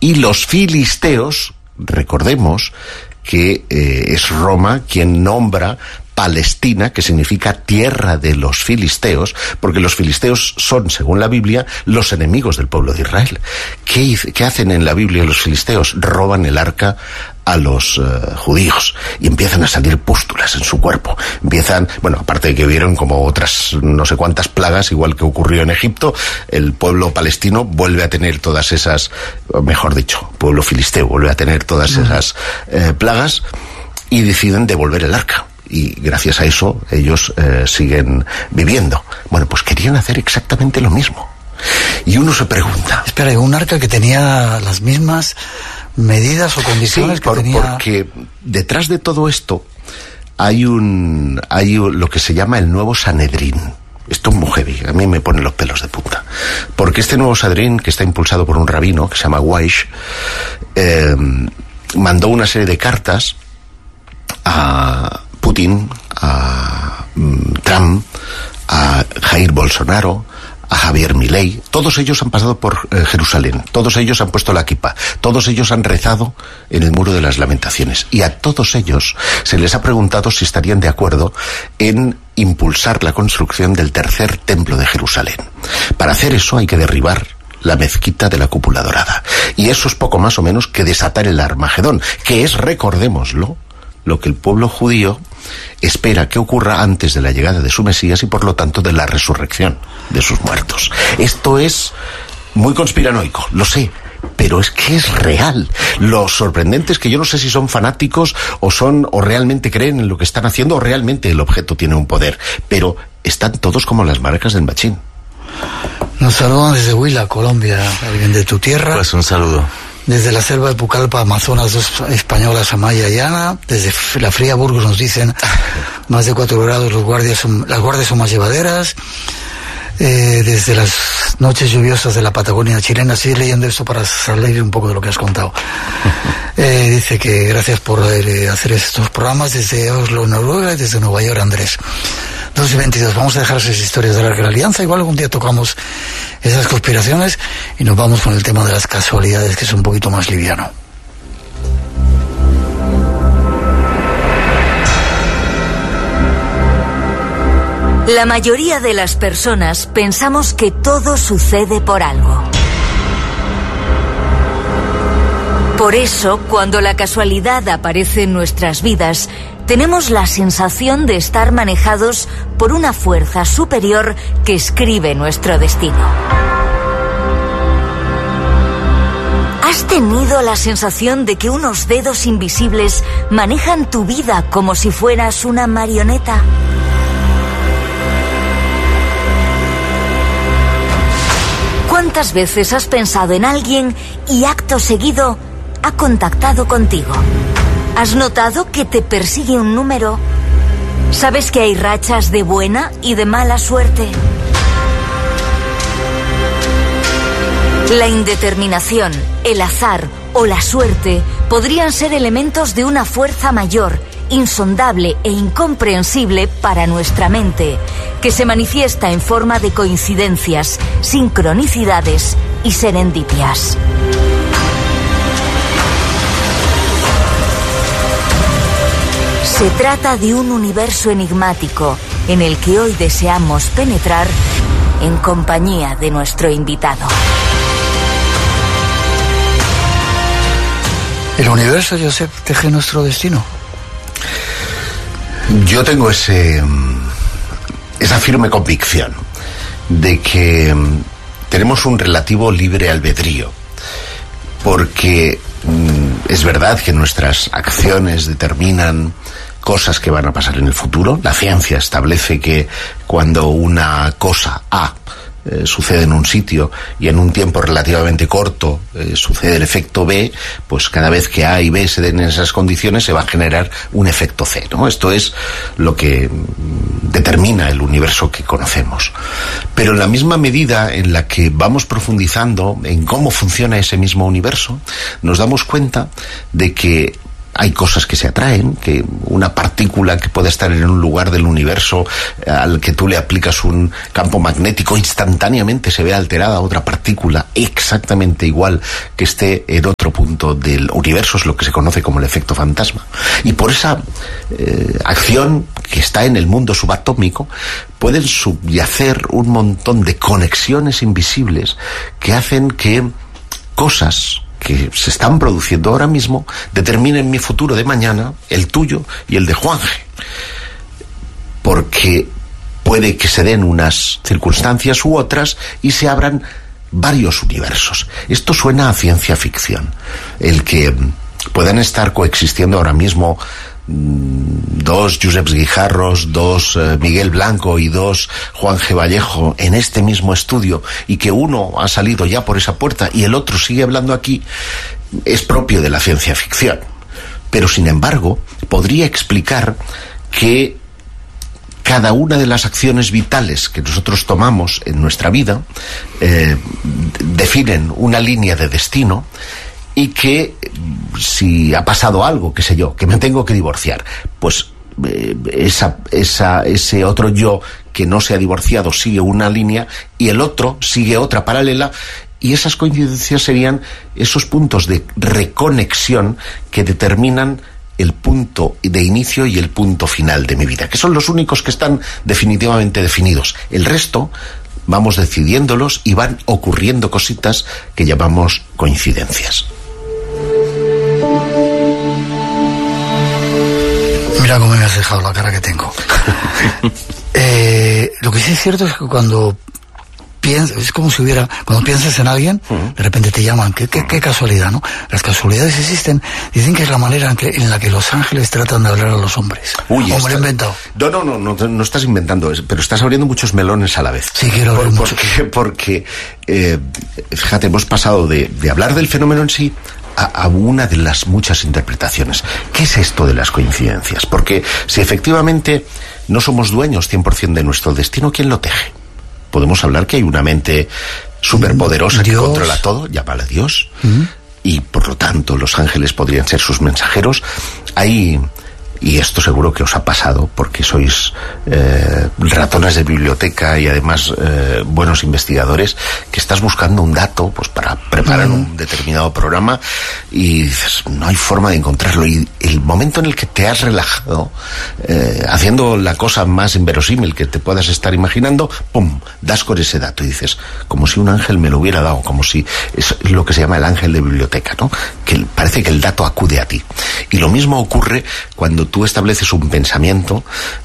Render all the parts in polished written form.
Y los filisteos, recordemos que es Roma quien nombra Palestina, que significa tierra de los filisteos, porque los filisteos son, según la Biblia, los enemigos del pueblo de Israel. ¿Qué hacen en la Biblia los filisteos? Roban el arca a los judíos y empiezan a salir pústulas en su cuerpo. Bueno, aparte de que hubieron como otras no sé cuántas plagas, igual que ocurrió en Egipto, el pueblo palestino vuelve a tener todas esas, mejor dicho, pueblo filisteo vuelve a tener todas esas plagas y deciden devolver el arca. Y gracias a eso ellos siguen viviendo. Bueno, pues querían hacer exactamente lo mismo. Y uno se pregunta... Espera, ¿un arca que tenía las mismas medidas o condiciones que tenía...? Porque detrás de todo esto hay lo que se llama el nuevo Sanedrín. Esto es muy heavy, a mí me pone los pelos de punta. Porque este nuevo Sanedrín, que está impulsado por un rabino que se llama Weish, mandó una serie de cartas a Putin, a Trump, a Jair Bolsonaro, a Javier Milei. Todos ellos han pasado por Jerusalén, todos ellos han puesto la kippah, todos ellos han rezado en el Muro de las Lamentaciones, y a todos ellos se les ha preguntado si estarían de acuerdo en impulsar la construcción del tercer templo de Jerusalén. Para hacer eso hay que derribar la mezquita de la Cúpula Dorada, y eso es poco más o menos que desatar el Armagedón, que es, recordémoslo, lo que el pueblo judío espera que ocurra antes de la llegada de su Mesías y por lo tanto de la resurrección de sus muertos. Esto es muy conspiranoico, lo sé, pero es que es real. Lo sorprendente es que yo no sé si son fanáticos o realmente creen en lo que están haciendo o realmente el objeto tiene un poder, pero están todos como las marcas del machín. Nos saludan desde Huila, Colombia, alguien de tu tierra. Pues un saludo. Desde la selva de Pucallpa, Amazonas, dos españolas, Amaya y Ana. Desde la fría Burgos nos dicen más de 4 grados, las guardias son más llevaderas. Desde las noches lluviosas de la Patagonia chilena, estoy leyendo esto para salir un poco de lo que has contado. Dice que gracias por hacer estos programas desde Oslo, Noruega, y desde Nueva York, Andrés. 2:22, vamos a dejar esas historias de la Gran Alianza, igual algún día tocamos esas conspiraciones y nos vamos con el tema de las casualidades, que es un poquito más liviano. La mayoría de las personas pensamos que todo sucede por algo. Por eso, cuando la casualidad aparece en nuestras vidas, tenemos la sensación de estar manejados por una fuerza superior que escribe nuestro destino. ¿Has tenido la sensación de que unos dedos invisibles manejan tu vida como si fueras una marioneta? ¿Cuántas veces has pensado en alguien y acto seguido ha contactado contigo? ¿Has notado que te persigue un número? ¿Sabes que hay rachas de buena y de mala suerte? La indeterminación, el azar o la suerte podrían ser elementos de una fuerza mayor, insondable e incomprensible para nuestra mente, que se manifiesta en forma de coincidencias, sincronicidades y serendipias. Se trata de un universo enigmático en el que hoy deseamos penetrar en compañía de nuestro invitado. ¿El universo, Josep, teje nuestro destino? Yo tengo esa firme convicción de que tenemos un relativo libre albedrío, porque es verdad que nuestras acciones determinan cosas que van a pasar en el futuro. La ciencia establece que cuando una cosa A sucede en un sitio y en un tiempo relativamente corto sucede el efecto B, pues cada vez que A y B se den en esas condiciones se va a generar un efecto C, ¿no? Esto es lo que determina el universo que conocemos. Pero en la misma medida en la que vamos profundizando en cómo funciona ese mismo universo, nos damos cuenta de que hay cosas que se atraen, que una partícula que puede estar en un lugar del universo al que tú le aplicas un campo magnético, instantáneamente se ve alterada otra partícula exactamente igual que esté en otro punto del universo, es lo que se conoce como el efecto fantasma. Y por esa acción que está en el mundo subatómico pueden subyacer un montón de conexiones invisibles que hacen que cosas que se están produciendo ahora mismo determinen mi futuro de mañana, el tuyo y el de Juanje. Porque puede que se den unas circunstancias u otras y se abran varios universos. Esto suena a ciencia ficción. El que puedan estar coexistiendo ahora mismo dos Joseps Guijarros, dos Miguel Blanco y dos Juanje Vallejo en este mismo estudio, y que uno ha salido ya por esa puerta y el otro sigue hablando aquí, es propio de la ciencia ficción. Pero sin embargo podría explicar que cada una de las acciones vitales que nosotros tomamos en nuestra vida definen una línea de destino, y que si ha pasado algo, qué sé yo, que me tengo que divorciar, pues ese otro yo que no se ha divorciado sigue una línea y el otro sigue otra paralela, y esas coincidencias serían esos puntos de reconexión que determinan el punto de inicio y el punto final de mi vida, que son los únicos que están definitivamente definidos. El resto vamos decidiéndolos y van ocurriendo cositas que llamamos coincidencias. Mira cómo me has dejado la cara que tengo. Lo que sí es cierto es que cuando piensas, es como si hubiera, cuando piensas en alguien, de repente te llaman. Qué casualidad, ¿no? Las casualidades existen. Dicen que es la manera en la que los ángeles tratan de hablar a los hombres. Uy, ¿o me lo he inventado? No estás inventando, pero estás abriendo muchos melones a la vez. Sí, quiero abrir mucho. Porque fíjate, hemos pasado de hablar del fenómeno en sí a una de las muchas interpretaciones. ¿Qué es esto de las coincidencias? Porque si efectivamente no somos dueños 100% de nuestro destino, ¿quién lo teje? Podemos hablar que hay una mente superpoderosa que controla todo, llámala Dios, y por lo tanto los ángeles podrían ser sus mensajeros. Hay, y esto seguro que os ha pasado porque sois ratones de biblioteca y además buenos investigadores, que estás buscando un dato pues para preparar un determinado programa y dices, no hay forma de encontrarlo, y el momento en el que te has relajado haciendo la cosa más inverosímil que te puedas estar imaginando, ¡pum!, das con ese dato y dices, como si un ángel me lo hubiera dado, como si es lo que se llama el ángel de biblioteca, ¿no? Que parece que el dato acude a ti. Y lo mismo ocurre cuando tú estableces un pensamiento,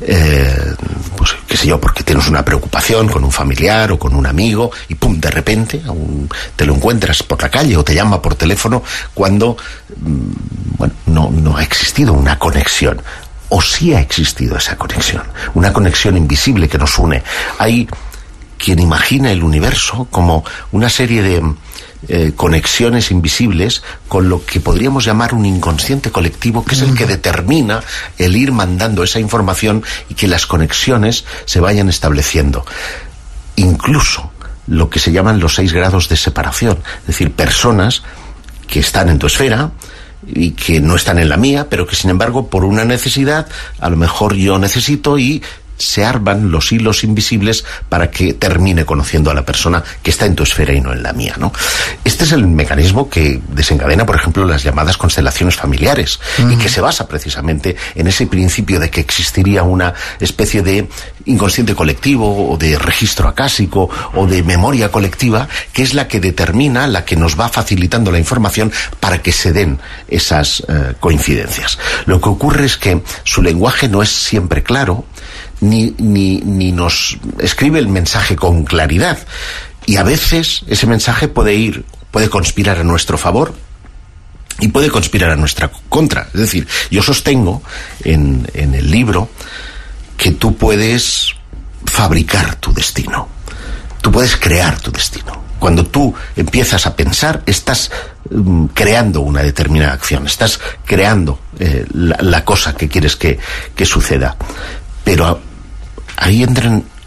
pues qué sé yo, porque tienes una preocupación con un familiar o con un amigo, y pum, de repente te lo encuentras por la calle o te llama por teléfono cuando bueno, no ha existido una conexión, o sí ha existido esa conexión, una conexión invisible que nos une. Hay quien imagina el universo como una serie de conexiones invisibles con lo que podríamos llamar un inconsciente colectivo, que es el que determina el ir mandando esa información y que las conexiones se vayan estableciendo. Incluso lo que se llaman los 6 grados de separación, es decir, personas que están en tu esfera y que no están en la mía, pero que sin embargo por una necesidad, a lo mejor yo necesito, y se arman los hilos invisibles para que termine conociendo a la persona que está en tu esfera y no en la mía, ¿no? Este es el mecanismo que desencadena, por ejemplo, las llamadas constelaciones familiares, y que se basa precisamente en ese principio de que existiría una especie de inconsciente colectivo o de registro acásico o de memoria colectiva, que es la que determina, la que nos va facilitando la información para que se den esas coincidencias. Lo que ocurre es que su lenguaje no es siempre claro, ni nos escribe el mensaje con claridad, y a veces ese mensaje puede conspirar a nuestro favor y puede conspirar a nuestra contra. Es decir, yo sostengo en el libro que tú puedes fabricar tu destino, tú puedes crear tu destino. Cuando tú empiezas a pensar, estás creando una determinada acción, estás creando la cosa que quieres que suceda. Pero ahí entran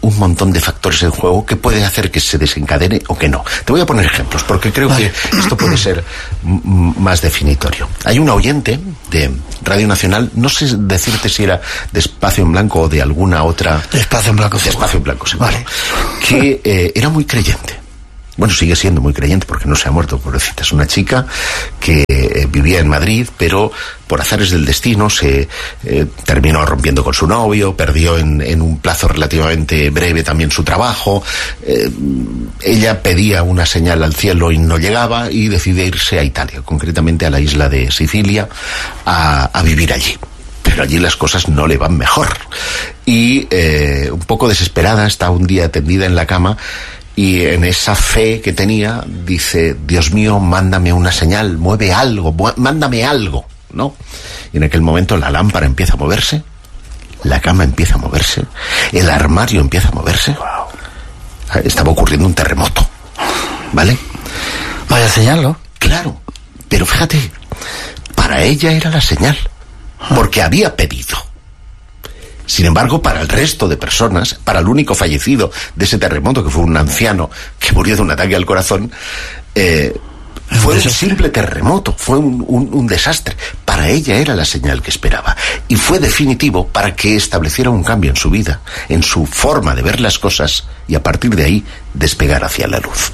un montón de factores en juego que puede hacer que se desencadene o que no. Te voy a poner ejemplos porque creo que esto puede ser más definitorio. Hay un oyente de Radio Nacional, no sé decirte si era de Espacio en Blanco o de alguna otra... De Espacio en Blanco, de Espacio en Blanco, seguro. Vale. Que era muy creyente. Bueno, sigue siendo muy creyente porque no se ha muerto, pobrecita. Es una chica que vivía en Madrid, pero por azares del destino se terminó rompiendo con su novio, perdió en un plazo relativamente breve también su trabajo. Ella pedía una señal al cielo y no llegaba y decide irse a Italia, concretamente a la isla de Sicilia, a vivir allí. Pero allí las cosas no le van mejor. Y un poco desesperada está un día tendida en la cama y en esa fe que tenía dice: Dios mío, mándame una señal, mueve algo, mándame algo, ¿no? Y en aquel momento la lámpara empieza a moverse, la cama empieza a moverse, el armario empieza a moverse. Estaba ocurriendo un terremoto, ¿vale? Vaya señal, ¿no? Claro, pero fíjate, para ella era la señal, porque había pedido. Sin embargo, para el resto de personas, para el único fallecido de ese terremoto, que fue un anciano que murió de un ataque al corazón, fue un simple terremoto, fue un desastre. Para ella era la señal que esperaba. Y fue definitivo para que estableciera un cambio en su vida, en su forma de ver las cosas, y a partir de ahí despegar hacia la luz.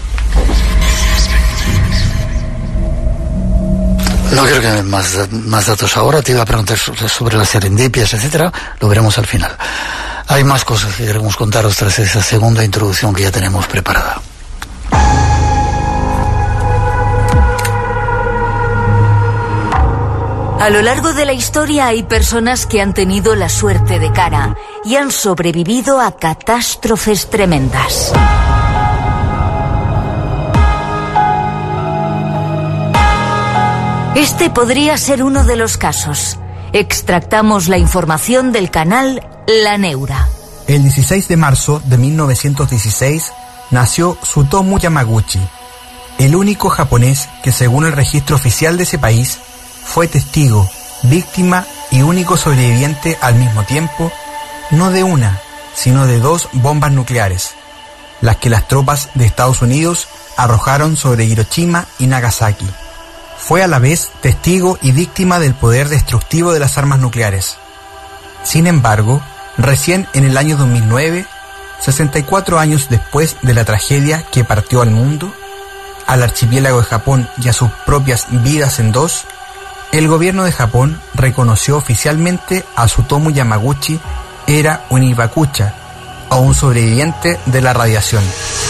No quiero que más datos ahora. Te iba a preguntar sobre las serendipias, etcétera. Lo veremos al final. Hay más cosas que queremos contaros tras esa segunda introducción que ya tenemos preparada. A lo largo de la historia hay personas que han tenido la suerte de cara y han sobrevivido a catástrofes tremendas. Este podría ser uno de los casos. Extractamos la información del canal La Neura. El 16 de marzo de 1916 nació Tsutomu Yamaguchi, el único japonés que, según el registro oficial de ese país, fue testigo, víctima y único sobreviviente al mismo tiempo, no de una, sino de 2 bombas nucleares, las que las tropas de Estados Unidos arrojaron sobre Hiroshima y Nagasaki. Fue a la vez testigo y víctima del poder destructivo de las armas nucleares. Sin embargo, recién en el año 2009, 64 años después de la tragedia que partió al mundo, al archipiélago de Japón y a sus propias vidas en 2, el gobierno de Japón reconoció oficialmente a Tsutomu Yamaguchi era un hibakucha, o un sobreviviente de la radiación.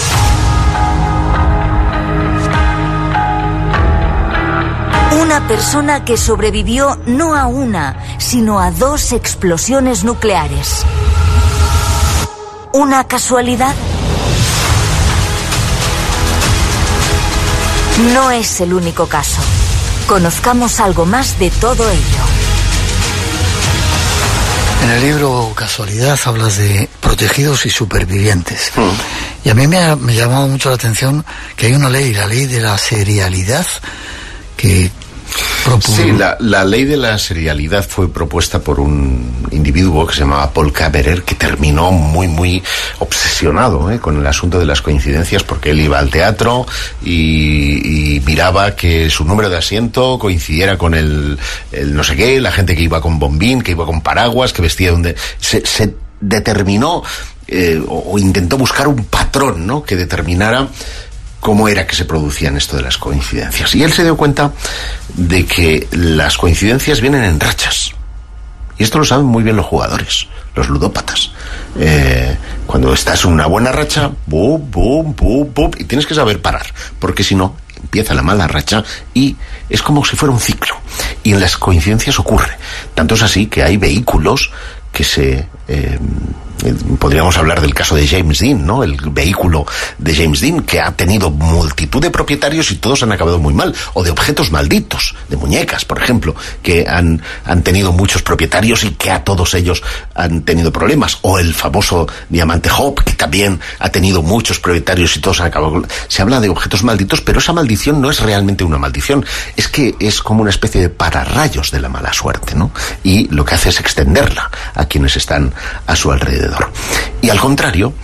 Una persona que sobrevivió no a una, sino a 2 explosiones nucleares. ¿Una casualidad? No es el único caso. Conozcamos algo más de todo ello. En el libro Casualidad hablas de protegidos y supervivientes. Y a mí me ha llamado mucho la atención que hay una ley, la ley de la serialidad, que Sí, la ley de la serialidad fue propuesta por un individuo que se llamaba Paul Kammerer, que terminó muy obsesionado con el asunto de las coincidencias, porque él iba al teatro y miraba que su número de asiento coincidiera con el no sé qué, la gente que iba con bombín, que iba con paraguas, que vestía donde... Se determinó o intentó buscar un patrón, ¿no?, que determinara cómo era que se producían esto de las coincidencias. Y él se dio cuenta de que las coincidencias vienen en rachas. Y esto lo saben muy bien los jugadores, los ludópatas. Cuando estás en una buena racha, boom, boom, boom, boom, y tienes que saber parar, porque si no, empieza la mala racha y es como si fuera un ciclo. Y en las coincidencias ocurre. Tanto es así que hay vehículos que se... podríamos hablar del caso de James Dean, ¿no? El vehículo de James Dean, que ha tenido multitud de propietarios y todos han acabado muy mal. O de objetos malditos, de muñecas, por ejemplo, que han tenido muchos propietarios y que a todos ellos han tenido problemas. O el famoso diamante Hope, que también ha tenido muchos propietarios y todos han acabado. Se habla de objetos malditos, pero esa maldición no es realmente una maldición. Es que es como una especie de pararrayos de la mala suerte, ¿no? Y lo que hace es extenderla a quienes están a su alrededor. alrededor. Y al contrario,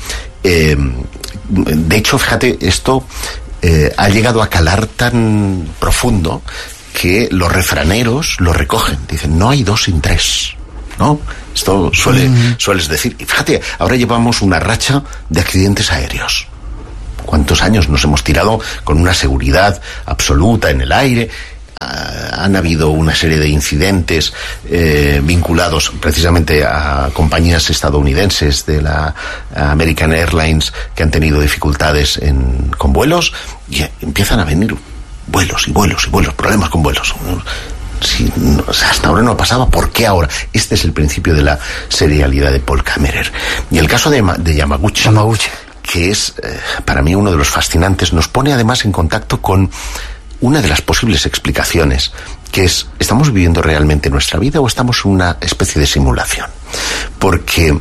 de hecho, fíjate, esto ha llegado a calar tan profundo que los refraneros lo recogen. Dicen, no hay dos sin tres, ¿no? Esto sueles decir. Y fíjate, ahora llevamos una racha de accidentes aéreos. ¿Cuántos años nos hemos tirado con una seguridad absoluta en el aire? Han habido una serie de incidentes vinculados precisamente a compañías estadounidenses de la American Airlines que han tenido dificultades con vuelos, y empiezan a venir vuelos, problemas con vuelos. Si, hasta ahora no pasaba, ¿por qué ahora? Este es el principio de la serialidad de Paul Kammerer. Y el caso de Yamaguchi, que es para mí uno de los fascinantes, nos pone además en contacto con una de las posibles explicaciones, que es, ¿estamos viviendo realmente nuestra vida o estamos en una especie de simulación? Porque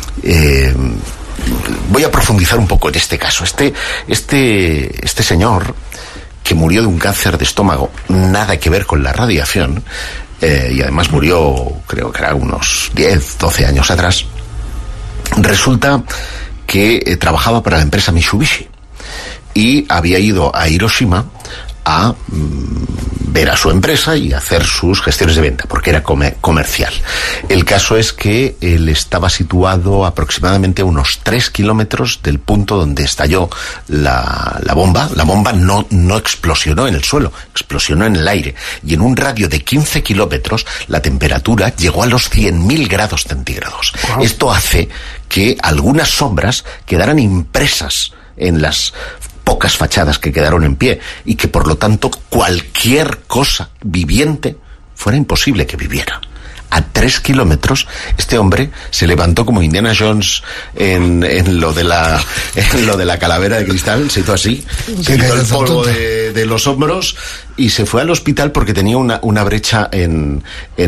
voy a profundizar un poco en este caso. Este señor, que murió de un cáncer de estómago, nada que ver con la radiación, y además murió, creo que era unos 10, 12 años atrás, resulta que trabajaba para la empresa Mitsubishi y había ido a Hiroshima a ver a su empresa y hacer sus gestiones de venta, porque era comercial. El caso es que él estaba situado aproximadamente a unos 3 kilómetros del punto donde estalló la bomba. La bomba no explosionó en el suelo, explosionó en el aire. Y en un radio de 15 kilómetros la temperatura llegó a los 100.000 grados centígrados. Wow. Esto hace que algunas sombras quedaran impresas en las pocas fachadas que quedaron en pie, y que por lo tanto cualquier cosa viviente fuera imposible que viviera. A 3 kilómetros, este hombre se levantó como Indiana Jones en lo de la calavera de cristal, se hizo así, se quitó el polvo de los hombros y se fue al hospital porque tenía una brecha en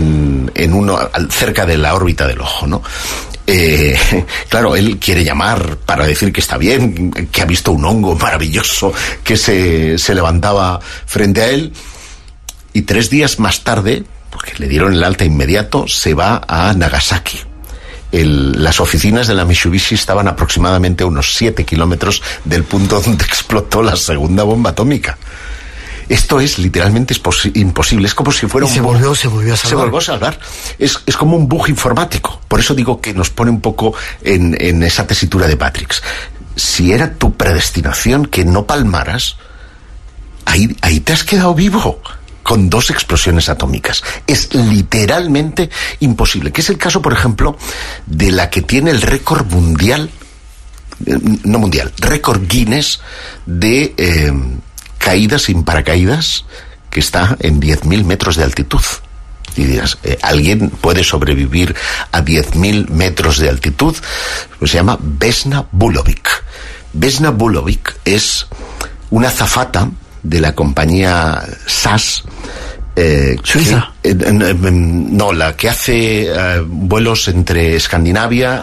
cerca de la órbita del ojo, ¿no? Claro, él quiere llamar para decir que está bien, que ha visto un hongo maravilloso que se levantaba frente a él, y 3 días más tarde, porque le dieron el alta inmediato, se va a Nagasaki. Las oficinas de la Mitsubishi estaban aproximadamente a unos 7 kilómetros del punto donde explotó la segunda bomba atómica. Esto es literalmente imposible. Es como si fuera se volvió a salvar. Se volvió a salvar. Es como un bug informático. Por eso digo que nos pone un poco en esa tesitura de Matrix. Si era tu predestinación que no palmaras, ahí te has quedado vivo con 2 explosiones atómicas. Es literalmente imposible. Que es el caso, por ejemplo, de la que tiene el récord mundial, récord Guinness de caídas sin paracaídas, que está en 10.000 metros de altitud. Y dirás, ¿alguien puede sobrevivir a 10.000 metros de altitud? Pues se llama Vesna Vulovic. Vesna Vulovic es una azafata de la compañía SAS, ¿Suiza? No, la que hace vuelos entre Escandinavia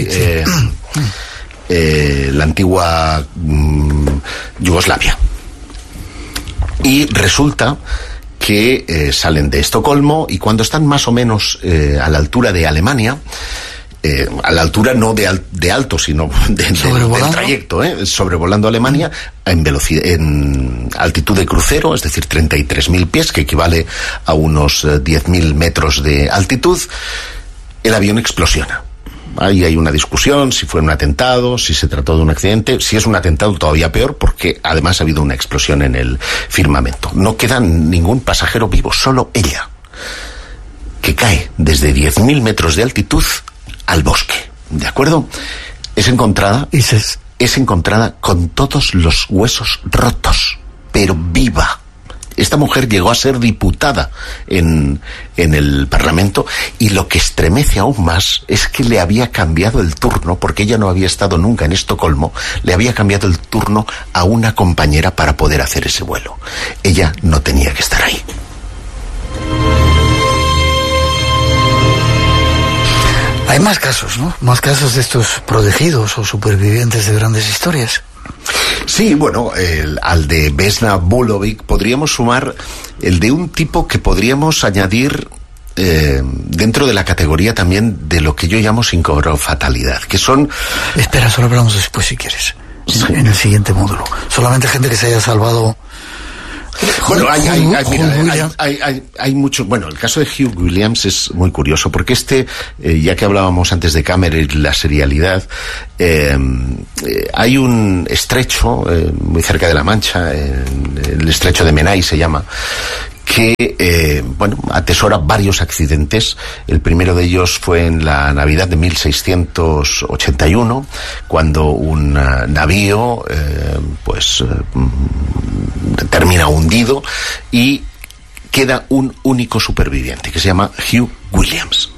la antigua Yugoslavia. Y resulta que salen de Estocolmo, y cuando están más o menos a la altura de Alemania, a la altura no de alto, sino del trayecto, sobrevolando Alemania en altitud de crucero, es decir, 33.000 pies, que equivale a unos 10.000 metros de altitud, el avión explosiona. Ahí hay una discusión, si fue un atentado, si se trató de un accidente. Si es un atentado, todavía peor, porque además ha habido una explosión en el firmamento. No queda ningún pasajero vivo, solo ella, que cae desde 10.000 metros de altitud al bosque, ¿de acuerdo? Es encontrada con todos los huesos rotos, pero viva. Esta mujer llegó a ser diputada en el Parlamento, y lo que estremece aún más es que le había cambiado el turno, porque ella no había estado nunca en Estocolmo, le había cambiado el turno a una compañera para poder hacer ese vuelo. Ella no tenía que estar ahí. Hay más casos, ¿no? Más casos de estos protegidos o supervivientes de grandes historias. Sí, bueno, al de Vesna Vulovic podríamos sumar el de un tipo que podríamos añadir dentro de la categoría también de lo que yo llamo sincrofatalidad, que son... Espera, solo hablamos después si quieres, sí, en el siguiente módulo. Solamente gente que se haya salvado... Bueno, hay muchos. Bueno, el caso de Hugh Williams es muy curioso porque ya que hablábamos antes de Cameron y la serialidad, hay un estrecho muy cerca de La Mancha, el estrecho de Menai se llama, que atesora varios accidentes. El primero de ellos fue en la Navidad de 1681, cuando un navío termina hundido y queda un único superviviente que se llama Hugh Williams.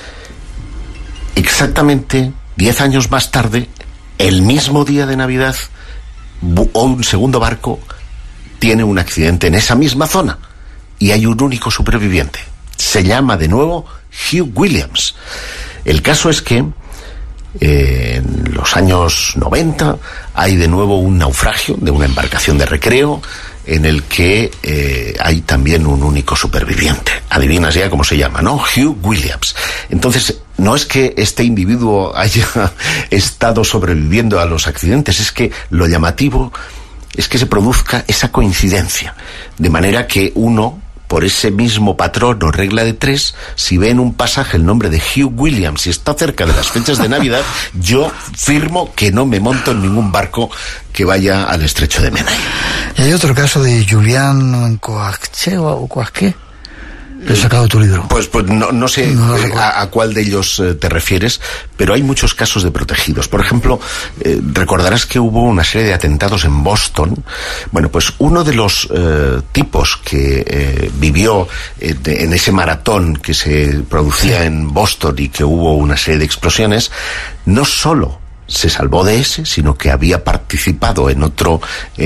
Exactamente 10 años más tarde, el mismo día de Navidad, un segundo barco tiene un accidente en esa misma zona y hay un único superviviente. Se llama de nuevo Hugh Williams. El caso es que en los años 90 hay de nuevo un naufragio de una embarcación de recreo en el que hay también un único superviviente. Adivinas ya cómo se llama, ¿no? Hugh Williams. Entonces, no es que este individuo haya estado sobreviviendo a los accidentes, es que lo llamativo es que se produzca esa coincidencia, de manera que uno, por ese mismo patrón o regla de 3, si ve en un pasaje el nombre de Hugh Williams y está cerca de las fechas de Navidad, yo firmo que no me monto en ningún barco que vaya al estrecho de Menai. Y hay otro caso de Julián Coasque o Coasque. He sacado tu libro. Pues no sé a cuál de ellos te refieres, pero hay muchos casos de protegidos. Por ejemplo, recordarás que hubo una serie de atentados en Boston. Bueno, pues uno de los tipos que vivió en ese maratón que se producía en Boston y que hubo una serie de explosiones, no solo se salvó de ese, sino que había participado en otra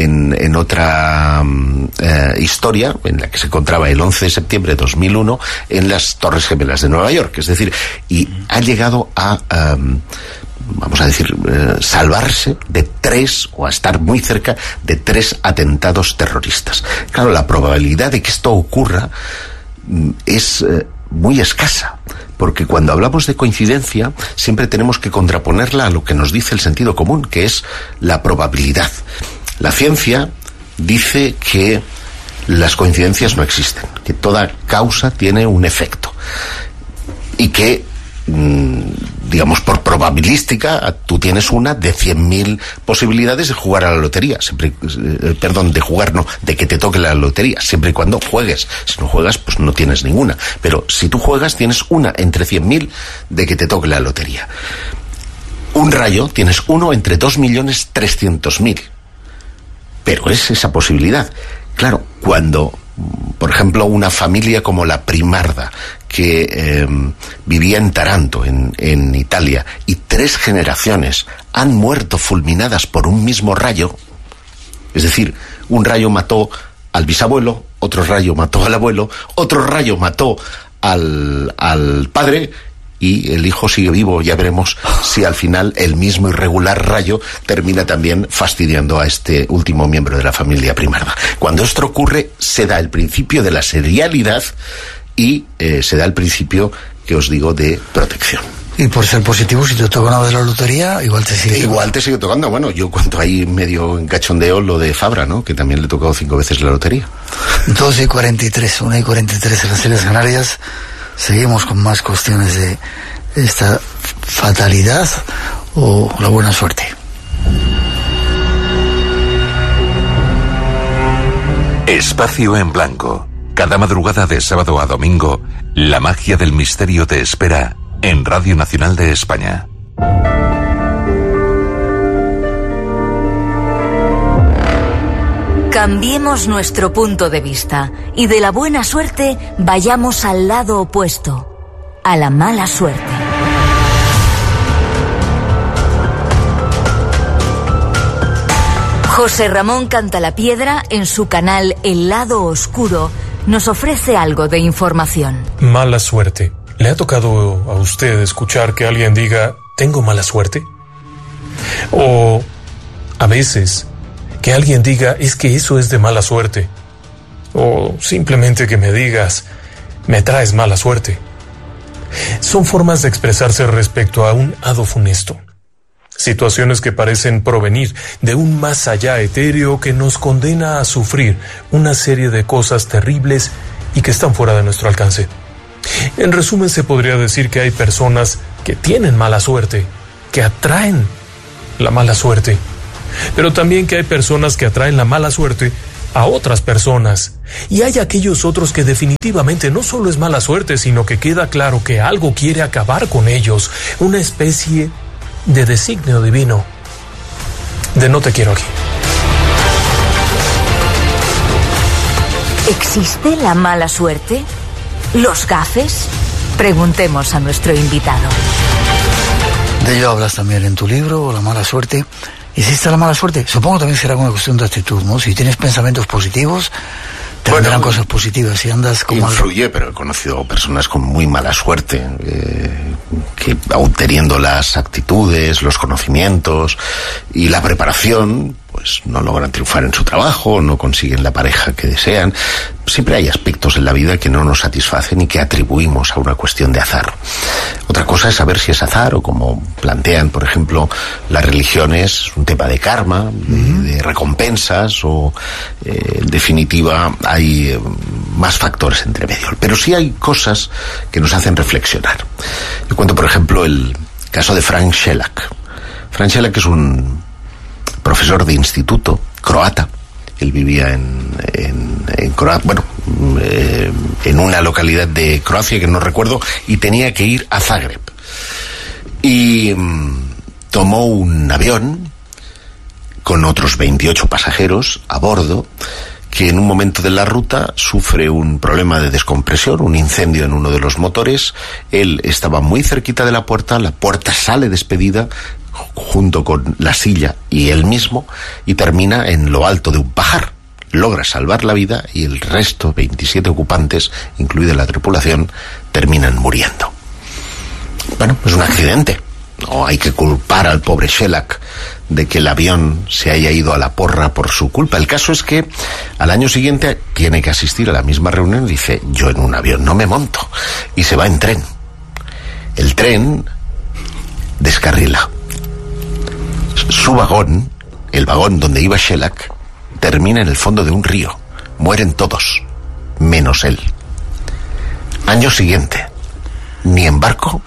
historia en la que se encontraba el 11 de septiembre de 2001 en las Torres Gemelas de Nueva York. Es decir, y ha llegado a salvarse de 3 o a estar muy cerca de 3 atentados terroristas. Claro, la probabilidad de que esto ocurra es muy escasa, porque cuando hablamos de coincidencia siempre tenemos que contraponerla a lo que nos dice el sentido común, que es la probabilidad. La ciencia dice que las coincidencias no existen, que toda causa tiene un efecto y que, digamos, por probabilística, tú tienes una de 100.000 posibilidades de jugar a la lotería, de que te toque la lotería, siempre y cuando juegues. Si no juegas, pues no tienes ninguna. Pero si tú juegas, tienes una entre 100.000 de que te toque la lotería. Un rayo, tienes uno entre 2.300.000. Pero es esa posibilidad. Claro, cuando, por ejemplo, una familia como la Primarda, que vivía en Taranto, en Italia, y 3 generaciones han muerto fulminadas por un mismo rayo, es decir, un rayo mató al bisabuelo, otro rayo mató al abuelo, otro rayo mató al padre, y el hijo sigue vivo. Ya veremos si al final el mismo irregular rayo termina también fastidiando a este último miembro de la familia Primarda. Cuando esto ocurre, se da el principio de la serialidad y se da el principio que os digo de protección. Y por ser positivo, si te toca una vez la lotería, igual te sigue tocando. Bueno, yo cuento ahí medio en cachondeo lo de Fabra, ¿no? Que también le he tocado 5 veces la lotería. 12:43, 1:43 en las Islas Canarias. Seguimos con más cuestiones de esta fatalidad o la buena suerte. Espacio en Blanco. Cada madrugada de sábado a domingo, la magia del misterio te espera en Radio Nacional de España. Cambiemos nuestro punto de vista y de la buena suerte vayamos al lado opuesto, a la mala suerte. José Ramón Cantalapiedra, en su canal El Lado Oscuro, nos ofrece algo de información. Mala suerte. ¿Le ha tocado a usted escuchar que alguien diga, tengo mala suerte? O a veces que alguien diga, es que eso es de mala suerte. O simplemente que me digas, me traes mala suerte. Son formas de expresarse respecto a un hado funesto. Situaciones que parecen provenir de un más allá etéreo que nos condena a sufrir una serie de cosas terribles y que están fuera de nuestro alcance. En resumen, se podría decir que hay personas que tienen mala suerte, que atraen la mala suerte, pero también que hay personas que atraen la mala suerte a otras personas. Y hay aquellos otros que definitivamente no solo es mala suerte, sino que queda claro que algo quiere acabar con ellos, una especie de designio divino, de no te quiero aquí. ¿Existe la mala suerte? ¿Los gafes? Preguntemos a nuestro invitado. De ello hablas también en tu libro, La mala suerte. ¿Existe la mala suerte? Supongo también será una cuestión de actitud, ¿no? Si tienes pensamientos positivos, te vendrán cosas positivas. Si andas como... Influye, pero he conocido personas con muy mala suerte, que aun teniendo las actitudes, los conocimientos y la preparación, pues no logran triunfar en su trabajo, no consiguen la pareja que desean. Siempre hay aspectos en la vida que no nos satisfacen y que atribuimos a una cuestión de azar. Otra cosa es saber si es azar o, como plantean, por ejemplo, las religiones, un tema de karma, de recompensas o, en definitiva, hay más factores entre medio. Pero sí hay cosas que nos hacen reflexionar. Yo cuento, por ejemplo, el caso de Frank Shellac. Frank Shellac es un profesor de instituto croata. Él vivía en Croacia, bueno, en una localidad de Croacia que no recuerdo, y tenía que ir a Zagreb. Y tomó un avión con otros 28 pasajeros a bordo, que en un momento de la ruta sufre un problema de descompresión, un incendio en uno de los motores. Él estaba muy cerquita de la puerta sale despedida junto con la silla y él mismo, y termina en lo alto de un pajar. Logra salvar la vida y el resto, 27 ocupantes, incluida la tripulación, terminan muriendo. Bueno, es un accidente. No hay que culpar al pobre Shellac de que el avión se haya ido a la porra por su culpa. El caso es que al año siguiente tiene que asistir a la misma reunión y dice: yo en un avión no me monto, y se va en tren. El tren descarrila. Su vagón, el vagón donde iba Shellac, termina en el fondo de un río. Mueren todos, menos él. Año siguiente, ni en barco,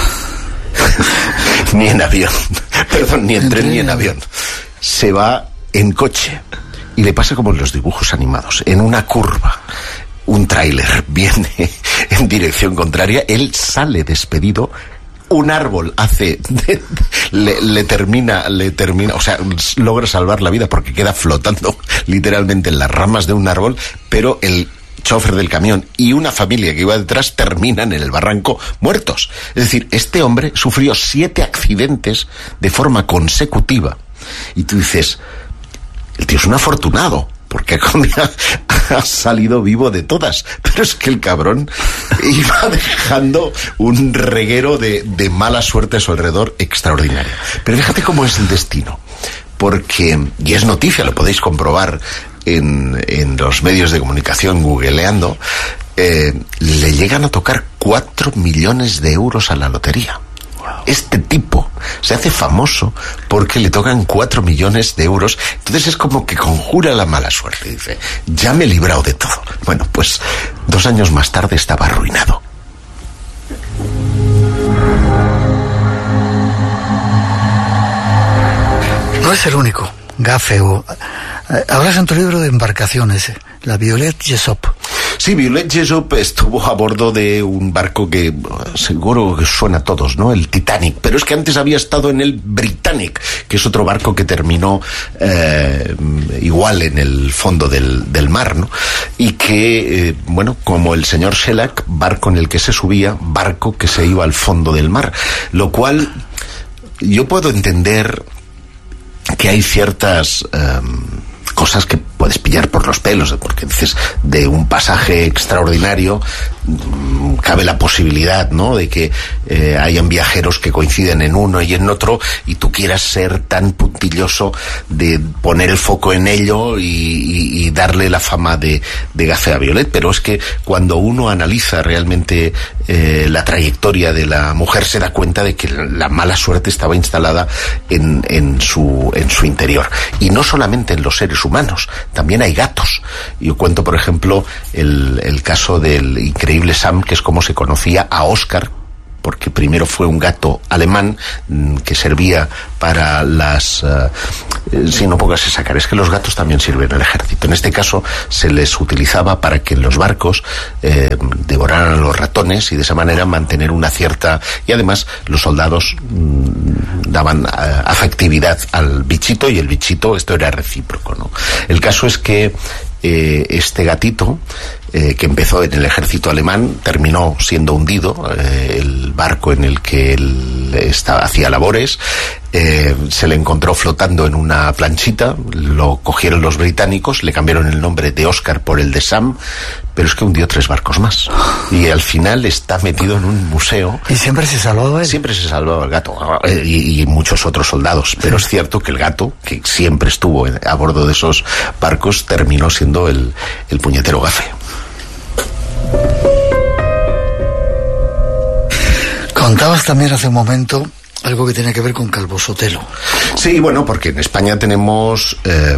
ni en avión, perdón, ni en tren ni en avión. Se va en coche y le pasa como en los dibujos animados. En una curva, un tráiler viene en dirección contraria, él sale despedido. Un árbol le termina, o sea, logra salvar la vida porque queda flotando literalmente en las ramas de un árbol, pero el chofer del camión y una familia que iba detrás terminan en el barranco muertos. Es decir, este hombre sufrió 7 accidentes de forma consecutiva. Y tú dices, el tío es un afortunado, porque ha salido vivo de todas. Pero es que el cabrón iba dejando un reguero de mala suerte a su alrededor extraordinario. Pero fíjate cómo es el destino. Porque, y es noticia, lo podéis comprobar en los medios de comunicación googleando, le llegan a tocar 4 millones de euros a la lotería. Este tipo se hace famoso porque le tocan 4 millones de euros. Entonces es como que conjura la mala suerte. Dice, ya me he librado de todo. Bueno, pues 2 años más tarde estaba arruinado. No es el único gafe. Hablas en tu libro de embarcaciones, la Violette Jessop. Sí, Violette Jessop estuvo a bordo de un barco que seguro que suena a todos, ¿no? El Titanic. Pero es que antes había estado en el Britannic, que es otro barco que terminó igual en el fondo del mar, ¿no? Y que, bueno, como el señor Shellac, barco en el que se subía, barco que se iba al fondo del mar. Lo cual yo puedo entender que hay ciertas cosas que puedes pillar por los pelos, porque dices, de un pasaje extraordinario cabe la posibilidad, ¿no?, de que hayan viajeros que coinciden en uno y en otro, y tú quieras ser tan puntilloso de poner el foco en ello y darle la fama de Gafé a Violet. Pero es que cuando uno analiza realmente la trayectoria de la mujer, se da cuenta de que la mala suerte estaba instalada en su interior. Y no solamente en los seres humanos, también hay gatos. Yo cuento, por ejemplo, el caso del increíble Sam, que es como se conocía a Oscar, porque primero fue un gato alemán que servía para las... sí, no póngase a sacar, es que los gatos también sirven en el ejército. En este caso se les utilizaba para que en los barcos devoraran a los ratones y de esa manera mantener una cierta... Y además los soldados daban afectividad al bichito, y el bichito, esto era recíproco, ¿no? El caso es que este gatito, que empezó en el ejército alemán, terminó siendo hundido. El barco en el que él hacía labores se le encontró flotando en una planchita, lo cogieron los británicos, le cambiaron el nombre de Oscar por el de Sam, pero es que hundió 3 barcos más y al final está metido en un museo. ¿Y siempre se salvaba él? Siempre se salvaba el gato, y muchos otros soldados, pero es cierto que el gato, que siempre estuvo a bordo de esos barcos, terminó siendo el puñetero Gafé. Contabas también hace un momento algo que tiene que ver con Calvo Sotelo. Sí, bueno, porque en España tenemos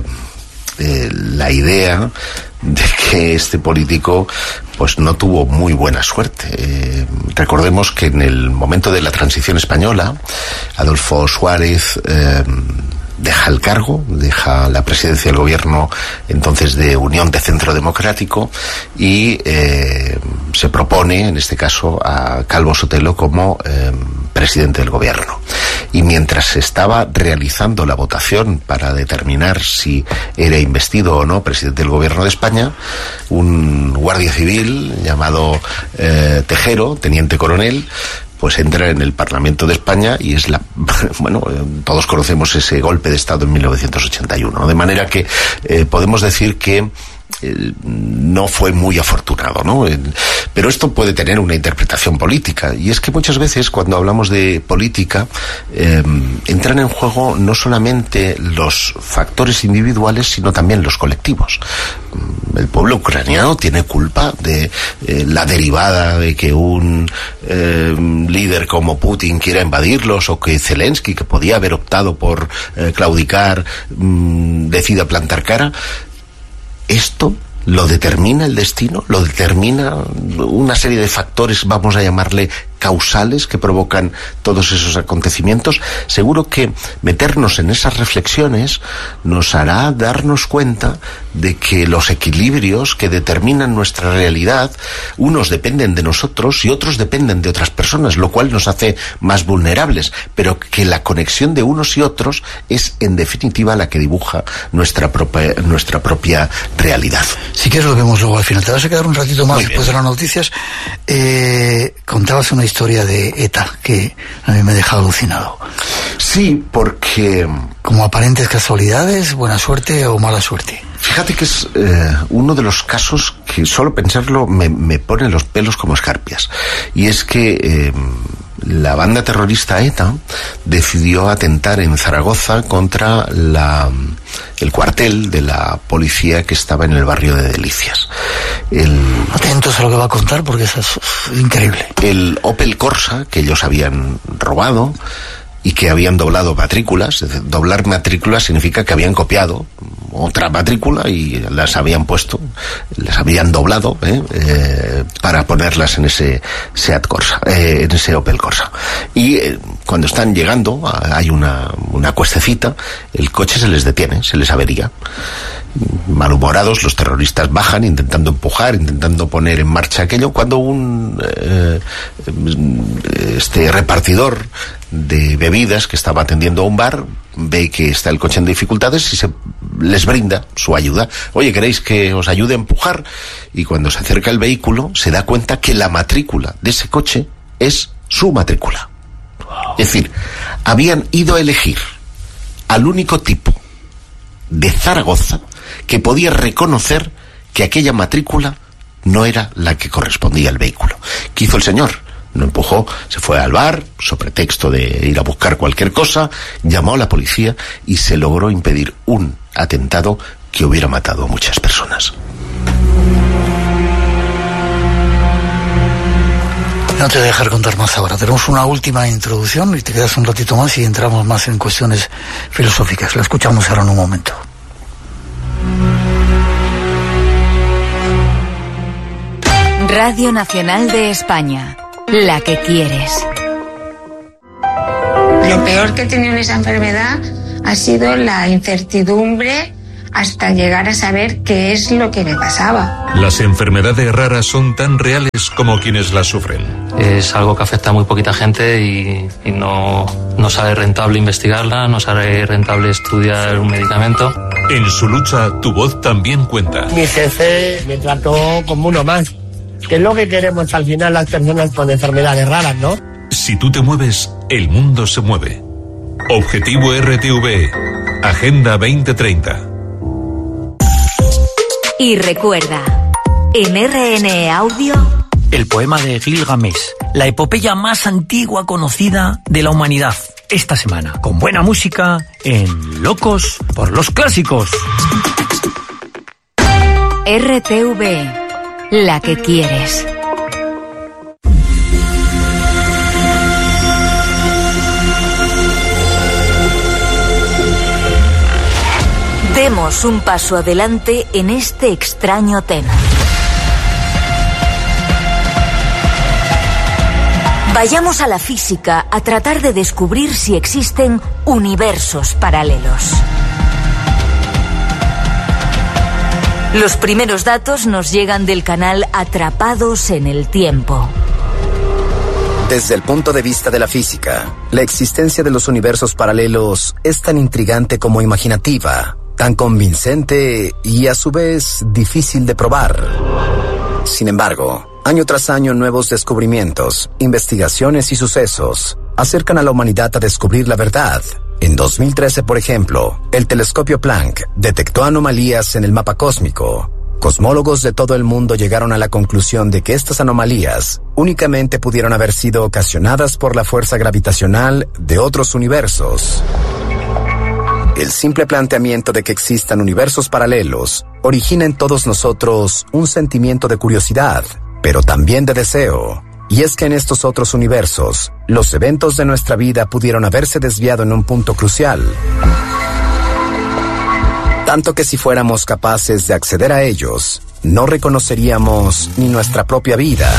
la idea de que este político pues no tuvo muy buena suerte. Recordemos que en el momento de la transición española, Adolfo Suárez deja el cargo, deja la presidencia del gobierno entonces de Unión de Centro Democrático, y se propone, en este caso, a Calvo Sotelo como presidente del gobierno. Y mientras se estaba realizando la votación para determinar si era investido o no presidente del gobierno de España, un guardia civil llamado Tejero, teniente coronel, pues entra en el Parlamento de España y es bueno, todos conocemos ese golpe de Estado en 1981, de manera que podemos decir que no fue muy afortunado, ¿no? Pero esto puede tener una interpretación política, y es que muchas veces cuando hablamos de política entran en juego no solamente los factores individuales, sino también los colectivos. El pueblo ucraniano tiene culpa de la derivada de que un líder como Putin quiera invadirlos, o que Zelensky, que podía haber optado por claudicar, decida plantar cara. Esto lo determina el destino, lo determina una serie de factores, vamos a llamarle causales, que provocan todos esos acontecimientos. Seguro que meternos en esas reflexiones nos hará darnos cuenta de que los equilibrios que determinan nuestra realidad, unos dependen de nosotros y otros dependen de otras personas, lo cual nos hace más vulnerables, pero que la conexión de unos y otros es en definitiva la que dibuja nuestra propia realidad. Si quieres lo vemos luego al final. Te vas a quedar un ratito más después de las noticias. Contabas una historia de ETA que a mí me ha dejado alucinado. Sí, porque... ¿Como aparentes casualidades, buena suerte o mala suerte? Fíjate que es uno de los casos que solo pensarlo me pone los pelos como escarpias. Y es que la banda terrorista ETA decidió atentar en Zaragoza contra el cuartel de la policía que estaba en el barrio de Delicias. Atentos a lo que va a contar, porque eso es increíble. El Opel Corsa que ellos habían robado y que habían doblado matrículas. Es decir, doblar matrículas significa que habían copiado otra matrícula y las habían puesto, las habían doblado para ponerlas en ese Seat Corsa, en ese Opel Corsa. Y cuando están llegando, hay una cuestecita, el coche se les detiene, se les avería. Malhumorados, los terroristas bajan intentando empujar, intentando poner en marcha aquello, cuando un repartidor de bebidas que estaba atendiendo a un bar ve que está el coche en dificultades y les brinda su ayuda. Oye, ¿queréis que os ayude a empujar? Y cuando se acerca el vehículo se da cuenta que la matrícula de ese coche es su matrícula. Es decir, habían ido a elegir al único tipo de Zaragoza que podía reconocer que aquella matrícula no era la que correspondía al vehículo. ¿Qué hizo el señor? No empujó, se fue al bar, sobre pretexto de ir a buscar cualquier cosa, llamó a la policía y se logró impedir un atentado que hubiera matado a muchas personas. No te voy a dejar contar más ahora. Tenemos una última introducción y te quedas un ratito más y entramos más en cuestiones filosóficas. La escuchamos ahora en un momento. Radio Nacional de España, la que quieres. Lo peor que he tenido en esa enfermedad ha sido la incertidumbre hasta llegar a saber qué es lo que me pasaba. Las enfermedades raras son tan reales como quienes las sufren. Es algo que afecta a muy poquita gente y no sale rentable investigarla, no sale rentable estudiar un medicamento. En su lucha, tu voz también cuenta. Mi jefe me trató como uno más, que es lo que queremos al final las personas con enfermedades raras, ¿no? Si tú te mueves, el mundo se mueve. Objetivo RTV, Agenda 2030. Y recuerda, en RNE Audio, el poema de Gilgamesh, la epopeya más antigua conocida de la humanidad. Esta semana, con buena música, en Locos por los Clásicos. RTV, la que quieres. Demos un paso adelante en este extraño tema. Vayamos a la física a tratar de descubrir si existen universos paralelos. Los primeros datos nos llegan del canal Atrapados en el Tiempo. Desde el punto de vista de la física, la existencia de los universos paralelos es tan intrigante como imaginativa, tan convincente y a su vez difícil de probar. Sin embargo, año tras año nuevos descubrimientos, investigaciones y sucesos acercan a la humanidad a descubrir la verdad. En 2013, por ejemplo, el telescopio Planck detectó anomalías en el mapa cósmico. Cosmólogos de todo el mundo llegaron a la conclusión de que estas anomalías únicamente pudieron haber sido ocasionadas por la fuerza gravitacional de otros universos. El simple planteamiento de que existan universos paralelos origina en todos nosotros un sentimiento de curiosidad, pero también de deseo. Y es que en estos otros universos, los eventos de nuestra vida pudieron haberse desviado en un punto crucial. Tanto que si fuéramos capaces de acceder a ellos, no reconoceríamos ni nuestra propia vida.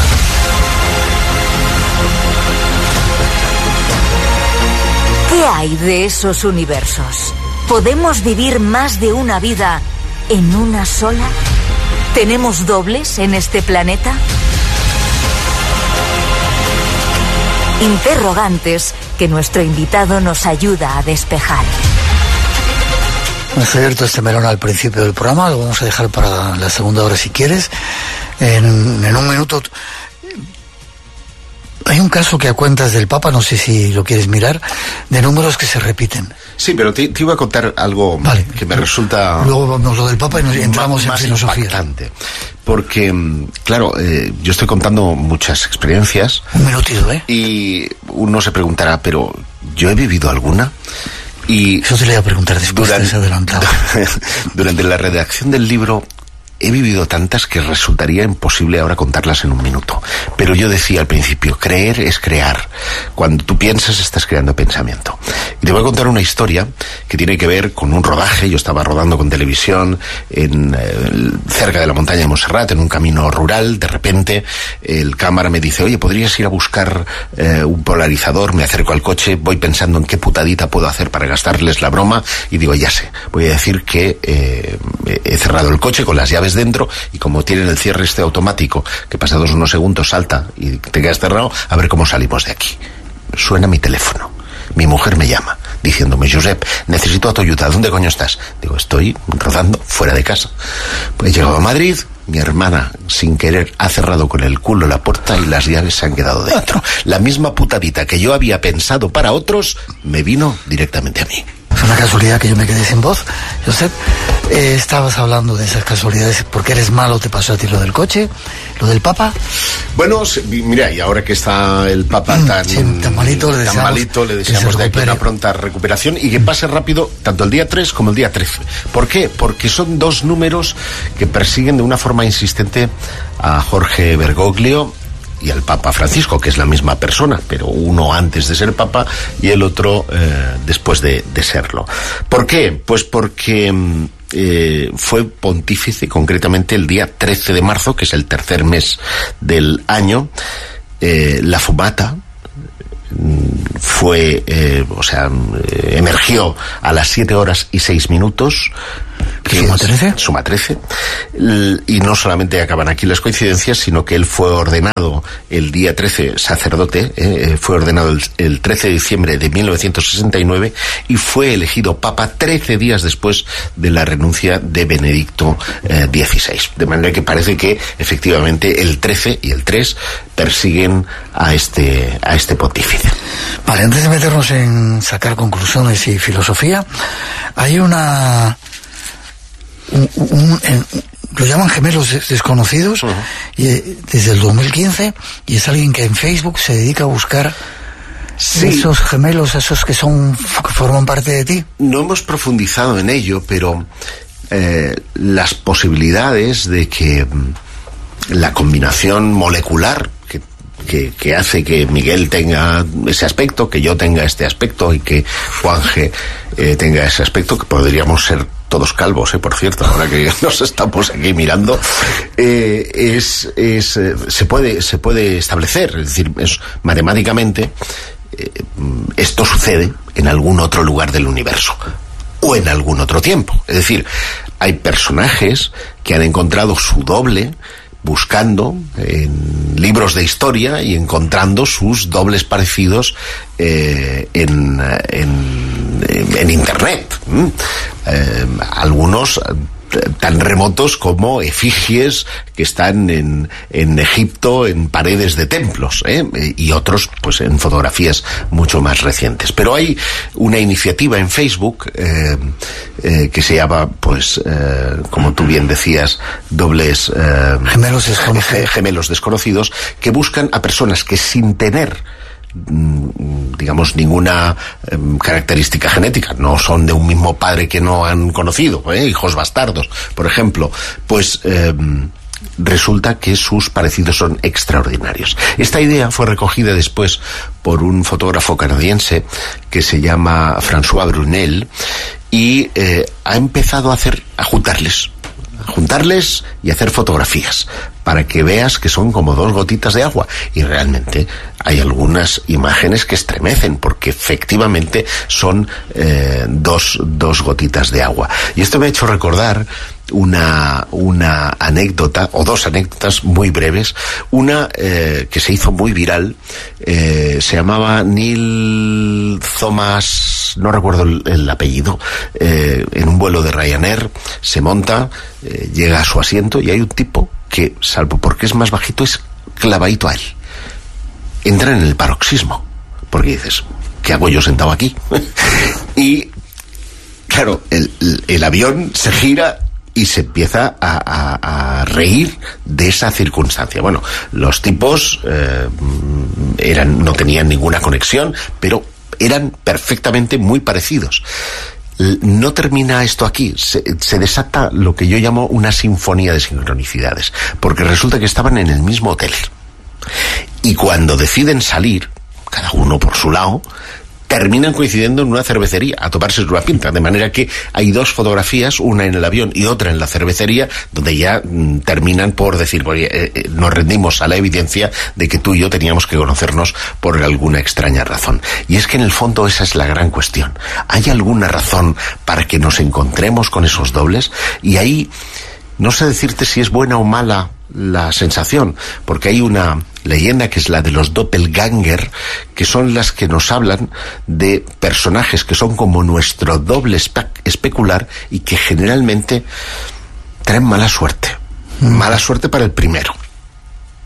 ¿Qué hay de esos universos? ¿Podemos vivir más de una vida en una sola? ¿Tenemos dobles en este planeta? Interrogantes que nuestro invitado nos ayuda a despejar. Hemos abierto este melón al principio del programa, lo vamos a dejar para la segunda hora si quieres. En un minuto. Hay un caso que a cuentas del Papa, no sé si lo quieres mirar, de números que se repiten. Sí, pero te iba a contar algo que me resulta... Luego vamos lo del Papa y nos entramos en filosofía. Impactante. Porque, claro, yo estoy contando muchas experiencias. Un minutito, ¿eh? Y uno se preguntará, ¿pero yo he vivido alguna? Y eso te lo iba a preguntar después, te has adelantado. Durante la redacción del libro he vivido tantas que resultaría imposible ahora contarlas en un minuto. Pero yo decía al principio, creer es crear. Cuando tú piensas, estás creando pensamiento. Y te voy a contar una historia que tiene que ver con un rodaje. Yo estaba rodando con televisión cerca de la montaña de Montserrat, en un camino rural. De repente, el cámara me dice, oye, ¿podrías ir a buscar un polarizador? Me acerco al coche, voy pensando en qué putadita puedo hacer para gastarles la broma. Y digo, ya sé, voy a decir que he cerrado el coche con las llaves dentro y como tienen el cierre este automático que pasados unos segundos salta y te quedas cerrado, a ver cómo salimos de aquí. Suena mi teléfono, mi mujer me llama diciéndome, Josep, necesito tu ayuda, ¿dónde coño estás? Digo, estoy rodando fuera de casa. Pues he llegado a Madrid, mi hermana sin querer ha cerrado con el culo la puerta y las llaves se han quedado dentro. La misma putadita que yo había pensado para otros me vino directamente a mí. Es una casualidad que yo me quedé sin voz. Josep, estabas hablando de esas casualidades. ¿Por qué eres malo te pasó a ti lo del coche? ¿Lo del Papa? Bueno, mira, y ahora que está el Papa tan malito, le deseamos de aquí una pronta recuperación y que pase rápido tanto el día 3 como el día 13. ¿Por qué? Porque son dos números que persiguen de una forma insistente a Jorge Bergoglio y al Papa Francisco, que es la misma persona, pero uno antes de ser Papa y el otro después de serlo. ¿Por qué? Pues porque fue pontífice concretamente el día 13 de marzo, que es el tercer mes del año. La fumata fue, emergió a las 7:06. Suma 13. Y no solamente acaban aquí las coincidencias, sino que él fue ordenado el día 13, sacerdote, fue ordenado el 13 de diciembre de 1969 y fue elegido Papa 13 días después de la renuncia de Benedicto XVI. De manera que parece que efectivamente el 13 y el 3 persiguen a este pontífice. Vale, antes de meternos en sacar conclusiones y filosofía, hay lo llaman gemelos desconocidos, y desde el 2015, y es alguien que en Facebook se dedica a buscar esos gemelos, esos que forman parte de ti. No hemos profundizado en ello, pero las posibilidades de que la combinación molecular que hace que Miguel tenga ese aspecto, que yo tenga este aspecto y que Juanje tenga ese aspecto, que podríamos ser todos calvos, por cierto, ahora que nos estamos aquí mirando, se puede establecer, es decir, matemáticamente esto sucede en algún otro lugar del universo o en algún otro tiempo. Es decir, hay personajes que han encontrado su doble buscando en libros de historia y encontrando sus dobles parecidos en internet. Algunos tan remotos como efigies que están en Egipto en paredes de templos, y otros pues en fotografías mucho más recientes. Pero hay una iniciativa en Facebook que se llama, pues como tú bien decías, gemelos desconocidos, que buscan a personas que sin tener digamos ninguna característica genética, no son de un mismo padre que no han conocido, hijos bastardos, por ejemplo, pues resulta que sus parecidos son extraordinarios. Esta idea fue recogida después por un fotógrafo canadiense que se llama François Brunel y ha empezado a juntarles y hacer fotografías para que veas que son como dos gotitas de agua, y realmente hay algunas imágenes que estremecen porque efectivamente son dos gotitas de agua. Y esto me ha hecho recordar una anécdota, o dos anécdotas muy breves. Una que se hizo muy viral, se llamaba Neil Thomas, no recuerdo el apellido, en un vuelo de Ryanair, se monta, llega a su asiento y hay un tipo que, salvo porque es más bajito, es clavadito a él. Entra en el paroxismo, porque dices, ¿qué hago yo sentado aquí? Y claro, el avión se gira y se empieza a reír de esa circunstancia. Bueno, los tipos no tenían ninguna conexión, pero eran perfectamente muy parecidos. No termina esto aquí, se desata lo que yo llamo una sinfonía de sincronicidades, porque resulta que estaban en el mismo hotel. Y cuando deciden salir, cada uno por su lado, terminan coincidiendo en una cervecería a tomarse una pinta, de manera que hay dos fotografías, una en el avión y otra en la cervecería, donde ya terminan por decir, nos rendimos a la evidencia de que tú y yo teníamos que conocernos por alguna extraña razón. Y es que en el fondo esa es la gran cuestión. ¿Hay alguna razón para que nos encontremos con esos dobles? Y ahí no sé decirte si es buena o mala la sensación, porque hay una leyenda que es la de los doppelganger, que son las que nos hablan de personajes que son como nuestro doble especular y que generalmente traen mala suerte para el primero.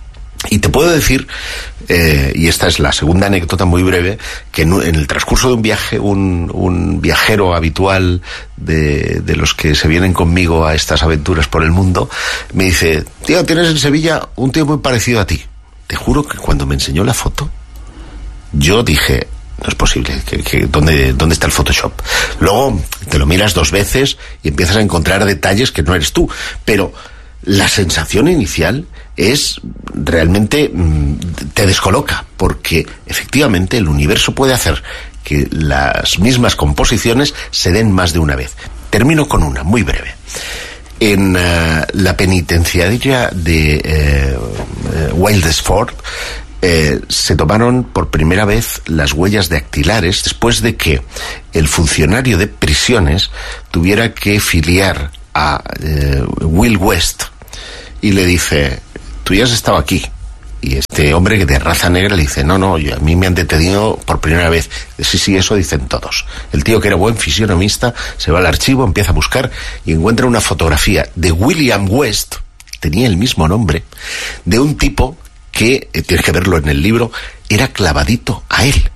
Y te puedo decir, y esta es la segunda anécdota muy breve, que en el transcurso de un viaje, un viajero habitual de los que se vienen conmigo a estas aventuras por el mundo, me dice: tío, tienes en Sevilla un tío muy parecido a ti. Te juro que cuando me enseñó la foto, yo dije: no es posible, ¿dónde está el Photoshop? Luego te lo miras 2 veces y empiezas a encontrar detalles que no eres tú, pero la sensación inicial es realmente, te descoloca, porque efectivamente el universo puede hacer que las mismas composiciones se den más de una vez. Termino con una, muy breve. En la penitenciaria de Wildesford se tomaron por primera vez las huellas dactilares después de que el funcionario de prisiones tuviera que filiar a Will West y le dice: tú ya has estado aquí. Y este hombre de raza negra le dice: no, a mí me han detenido por primera vez. Sí, eso dicen todos. El tío, que era buen fisionomista, se va al archivo, empieza a buscar y encuentra una fotografía de William West, tenía el mismo nombre, de un tipo que, tienes que verlo en el libro, era clavadito a él.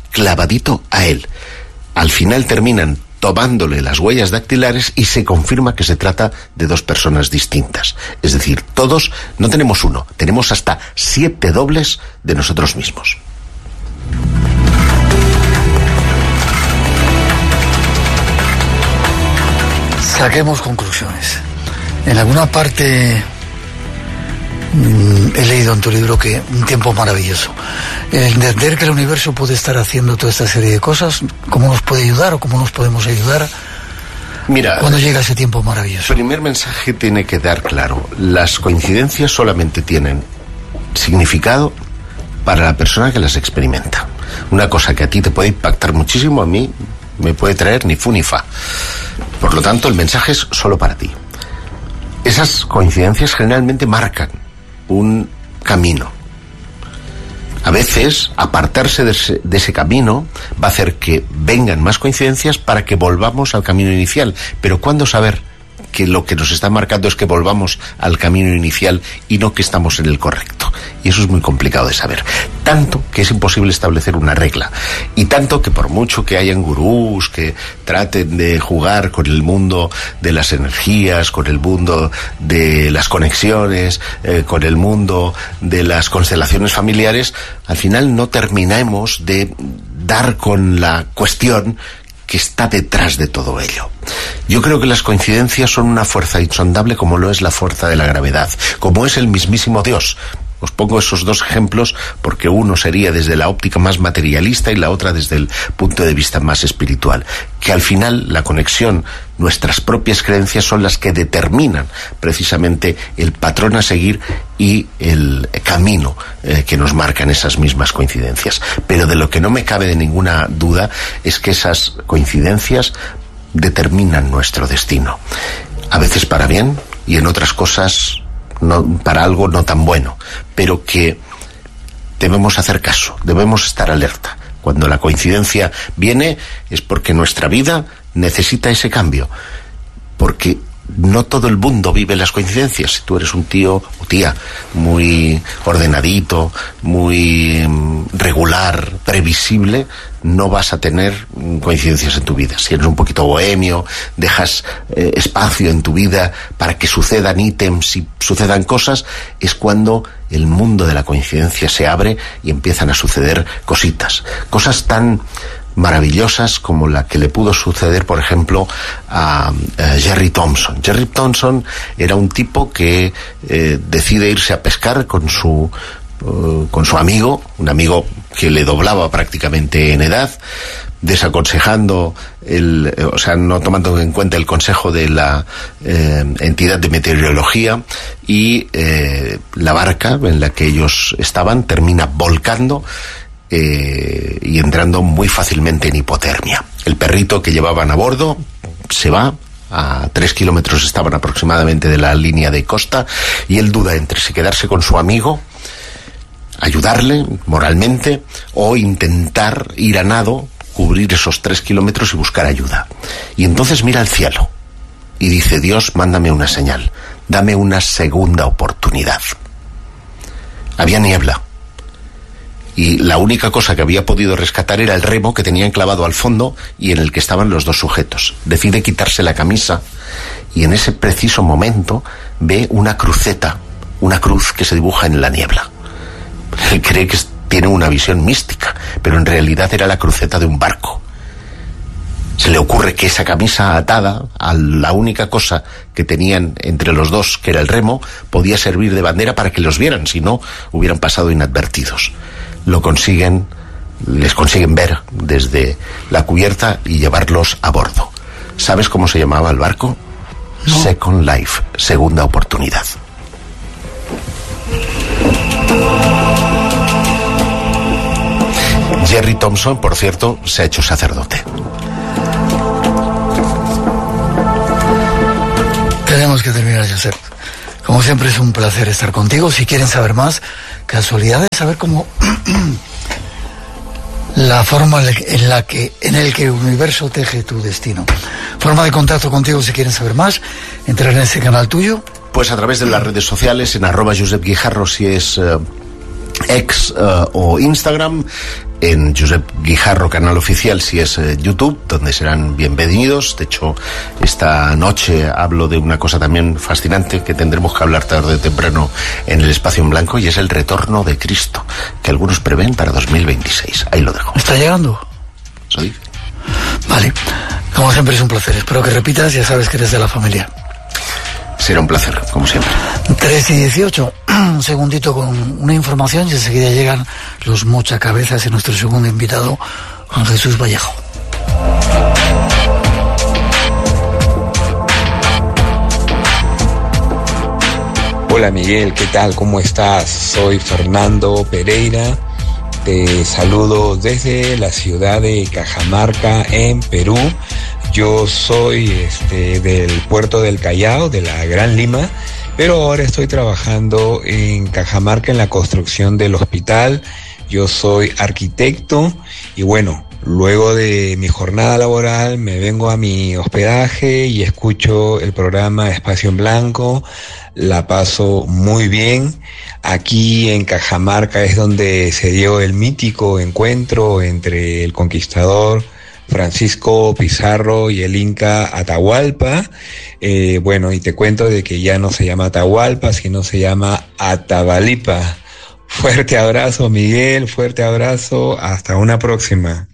Al final terminan tomándole las huellas dactilares y se confirma que se trata de 2 personas distintas. Es decir, todos no tenemos uno, tenemos hasta 7 dobles de nosotros mismos. Saquemos conclusiones. En alguna parte he leído en tu libro que un tiempo maravilloso. El entender que el universo puede estar haciendo toda esta serie de cosas, ¿cómo nos puede ayudar o cómo nos podemos ayudar? Mira, cuando llega ese tiempo maravilloso. El primer mensaje tiene que dar claro: las coincidencias solamente tienen significado para la persona que las experimenta. Una cosa que a ti te puede impactar muchísimo, a mí me puede traer ni fu ni fa. Por lo tanto, el mensaje es solo para ti. Esas coincidencias generalmente marcan un camino. A veces, apartarse de ese camino va a hacer que vengan más coincidencias para que volvamos al camino inicial. Pero ¿cuándo saber que lo que nos está marcando es que volvamos al camino inicial y no que estamos en el correcto? Y eso es muy complicado de saber. Tanto que es imposible establecer una regla. Y tanto que por mucho que hayan gurús que traten de jugar con el mundo de las energías, con el mundo de las conexiones, con el mundo de las constelaciones familiares, al final no terminamos de dar con la cuestión que está detrás de todo ello. Yo creo que las coincidencias son una fuerza insondable, como lo es la fuerza de la gravedad, como es el mismísimo Dios. Os pongo esos 2 ejemplos porque uno sería desde la óptica más materialista y la otra desde el punto de vista más espiritual. Que al final la conexión, nuestras propias creencias son las que determinan precisamente el patrón a seguir y el camino que nos marcan esas mismas coincidencias. Pero de lo que no me cabe de ninguna duda es que esas coincidencias determinan nuestro destino. A veces para bien y en otras cosas para algo no tan bueno, pero que debemos hacer caso, debemos estar alerta. Cuando la coincidencia viene es porque nuestra vida necesita ese cambio, porque no todo el mundo vive las coincidencias. Si tú eres un tío o tía muy ordenadito, muy regular, previsible, no vas a tener coincidencias en tu vida. Si eres un poquito bohemio, dejas espacio en tu vida para que sucedan ítems y sucedan cosas, es cuando el mundo de la coincidencia se abre y empiezan a suceder cositas tan maravillosas como la que le pudo suceder, por ejemplo, a Jerry Thompson. Jerry Thompson era un tipo que decide irse a pescar con su amigo, un amigo que le doblaba prácticamente en edad, desaconsejando no tomando en cuenta el consejo de la entidad de meteorología, y la barca en la que ellos estaban termina volcando y entrando muy fácilmente en hipotermia. El perrito que llevaban a bordo se va, a 3 kilómetros estaban aproximadamente de la línea de costa, y él duda entre si quedarse con su amigo, ayudarle moralmente, o intentar ir a nado, cubrir esos 3 kilómetros y buscar ayuda. Y entonces mira al cielo y dice: Dios, mándame una señal, dame una segunda oportunidad. Había niebla. Y la única cosa que había podido rescatar era el remo que tenían clavado al fondo y en el que estaban los dos sujetos. Decide quitarse la camisa y en ese preciso momento ve una cruceta, una cruz que se dibuja en la niebla. Él cree que tiene una visión mística, pero en realidad era la cruceta de un barco. Se le ocurre que esa camisa atada a la única cosa que tenían entre los dos, que era el remo, podía servir de bandera para que los vieran, si no hubieran pasado inadvertidos. Les consiguen ver desde la cubierta y llevarlos a bordo. ¿Sabes cómo se llamaba el barco? No. Second Life, segunda oportunidad. Jerry Thompson, por cierto, se ha hecho sacerdote. Tenemos que terminar, Josep. Como siempre es un placer estar contigo. Si quieren saber más, casualidades, saber cómo la forma en el que el universo teje tu destino. Forma de contacto contigo si quieren saber más, entrar en ese canal tuyo. Pues a través de las redes sociales, en @Josep Guijarro si es X o Instagram, en Josep Guijarro canal oficial si es YouTube, donde serán bienvenidos. De hecho, esta noche hablo de una cosa también fascinante que tendremos que hablar tarde o temprano en el Espacio en Blanco, y es el retorno de Cristo, que algunos prevén para 2026. Ahí lo dejo. ¿Está llegando? Sí. Vale, como siempre es un placer. Espero que repitas, ya sabes que eres de la familia. Será un placer, como siempre. 3:18, un segundito con una información y enseguida llegan los mochacabezas y nuestro segundo invitado, Juan Jesús Vallejo. Hola Miguel, ¿qué tal? ¿Cómo estás? Soy Fernando Pereira, te saludo desde la ciudad de Cajamarca, en Perú. Yo soy del puerto del Callao, de la Gran Lima, pero ahora estoy trabajando en Cajamarca en la construcción del hospital. Yo soy arquitecto y bueno, luego de mi jornada laboral me vengo a mi hospedaje y escucho el programa Espacio en Blanco. La paso muy bien. Aquí en Cajamarca es donde se dio el mítico encuentro entre el conquistador Francisco Pizarro y el Inca Atahualpa. Bueno, y te cuento de que ya no se llama Atahualpa, sino se llama Atabalipa. Fuerte abrazo, Miguel, fuerte abrazo, hasta una próxima.